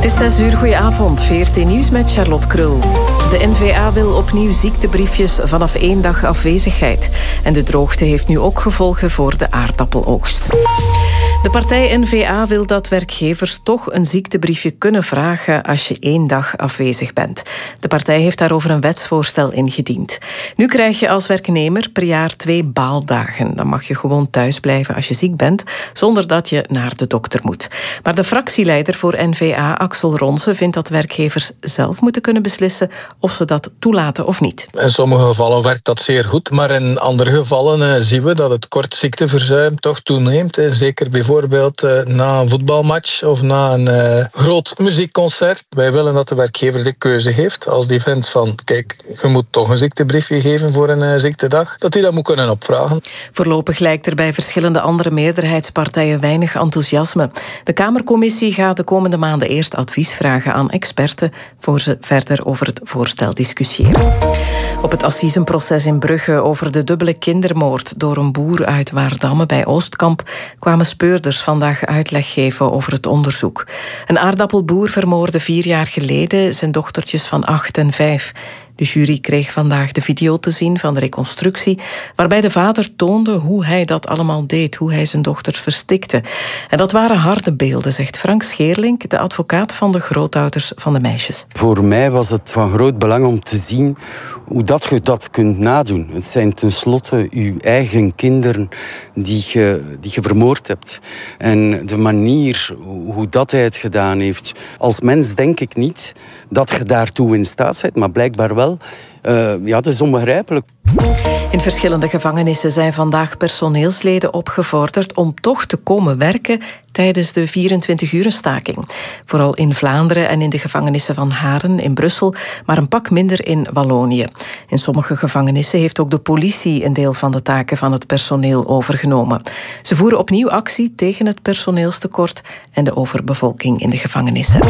Het is 6 uur, goedenavond. VRT Nieuws met Charlotte Krul. De N-VA wil opnieuw ziektebriefjes vanaf 1 dag afwezigheid. En de droogte heeft nu ook gevolgen voor de aardappeloogst. De partij N-VA wil dat werkgevers toch een ziektebriefje kunnen vragen als je 1 dag afwezig bent. De partij heeft daarover een wetsvoorstel ingediend. Nu krijg je als werknemer per jaar 2 baaldagen. Dan mag je gewoon thuis blijven als je ziek bent, zonder dat je naar de dokter moet. Maar de fractieleider voor N-VA, Axel Ronse, vindt dat werkgevers zelf moeten kunnen beslissen of ze dat toelaten of niet. In sommige gevallen werkt dat zeer goed, maar in andere gevallen zien we dat het kort ziekteverzuim toch toeneemt. Zeker bijvoorbeeld na een voetbalmatch of na een groot muziekconcert. Wij willen dat de werkgever de keuze heeft. Als die vindt van, kijk, je moet toch een ziektebriefje geven voor een ziektedag, dat hij dat moet kunnen opvragen. Voorlopig lijkt er bij verschillende andere meerderheidspartijen weinig enthousiasme. De Kamercommissie gaat de komende maanden eerst advies vragen aan experten voor ze verder over het voorstel discussiëren. Op het assisenproces in Brugge over de dubbele kindermoord door een boer uit Waardamme bij Oostkamp kwamen speurders vandaag uitleg geven over het onderzoek. Een aardappelboer vermoordde 4 jaar geleden zijn dochtertjes van 8 en 5. De jury kreeg vandaag de video te zien van de reconstructie, waarbij de vader toonde hoe hij dat allemaal deed, hoe hij zijn dochters verstikte. En dat waren harde beelden, zegt Frank Scheerlink, de advocaat van de grootouders van de meisjes. Voor mij was het van groot belang om te zien hoe dat je dat kunt nadoen. Het zijn tenslotte uw eigen kinderen die je vermoord hebt. En de manier hoe dat hij het gedaan heeft. Als mens denk ik niet dat je daartoe in staat bent, maar blijkbaar wel. Dat is onbegrijpelijk. In verschillende gevangenissen zijn vandaag personeelsleden opgevorderd om toch te komen werken tijdens de 24-urenstaking. Vooral in Vlaanderen en in de gevangenissen van Haren in Brussel, maar een pak minder in Wallonië. In sommige gevangenissen heeft ook de politie een deel van de taken van het personeel overgenomen. Ze voeren opnieuw actie tegen het personeelstekort en de overbevolking in de gevangenissen.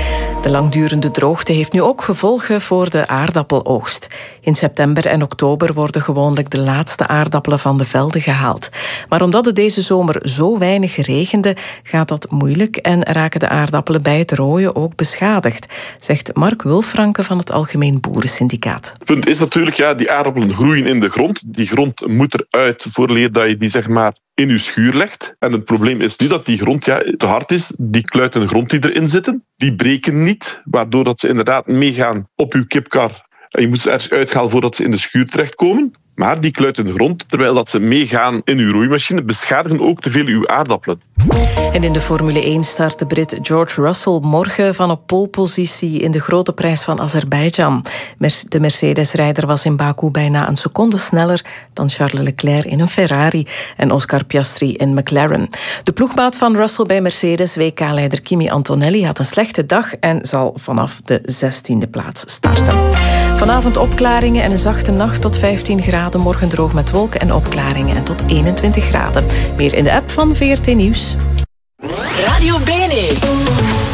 De langdurende droogte heeft nu ook gevolgen voor de aardappeloogst. In september en oktober worden gewoonlijk de laatste aardappelen van de velden gehaald. Maar omdat het deze zomer zo weinig regende, gaat dat moeilijk en raken de aardappelen bij het rooien ook beschadigd, zegt Mark Wulfranke van het Algemeen Boerensyndicaat. Het punt is natuurlijk, die aardappelen groeien in de grond. Die grond moet eruit vooraleer dat je die in je schuur legt. En het probleem is nu dat die grond te hard is. Die kluiten grond die erin zitten, die breken niet, waardoor dat ze inderdaad meegaan op je kipkar. En je moet ze ergens uithalen voordat ze in de schuur terechtkomen. Maar die kluiten grond, terwijl dat ze meegaan in uw roeimachine, beschadigen ook te veel uw aardappelen. En in de Formule 1 start de Brit George Russell morgen van op polepositie in de grote prijs van Azerbeidzjan. De Mercedes-rijder was in Baku bijna een seconde sneller dan Charles Leclerc in een Ferrari en Oscar Piastri in McLaren. De ploegmaat van Russell bij Mercedes, WK-leider Kimi Antonelli, had een slechte dag en zal vanaf de 16e plaats starten. Vanavond opklaringen en een zachte nacht tot 15 graden. Morgen droog met wolken en opklaringen en tot 21 graden. Meer in de app van VRT Nieuws. Radio Bene.